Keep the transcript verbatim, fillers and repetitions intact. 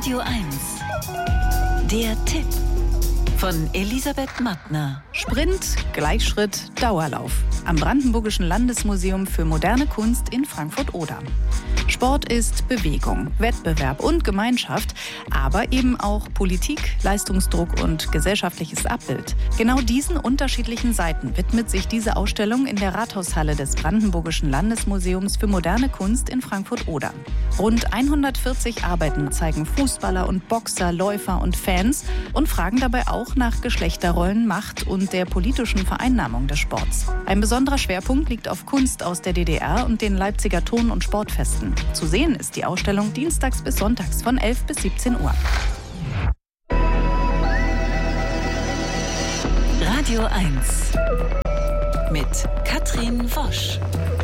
Radio eins. Der Tipp von Elisabeth Mattner. Sprint, Gleichschritt, Dauerlauf. Am Brandenburgischen Landesmuseum für moderne Kunst in Frankfurt-Oder. Sport ist Bewegung, Wettbewerb und Gemeinschaft, aber eben auch Politik, Leistungsdruck und gesellschaftliches Abbild. Genau diesen unterschiedlichen Seiten widmet sich diese Ausstellung in der Rathaushalle des Brandenburgischen Landesmuseums für moderne Kunst in Frankfurt-Oder. Rund hundertvierzig Arbeiten zeigen Fußballer und Boxer, Läufer und Fans und fragen dabei auch nach Geschlechterrollen, Macht und der politischen Vereinnahmung des Sports. Ein besonderer Schwerpunkt liegt auf Kunst aus der D D R und den Leipziger Ton- und Sportfesten. Zu sehen ist die Ausstellung dienstags bis sonntags von elf bis siebzehn Uhr. Radio eins mit Katrin Wosch.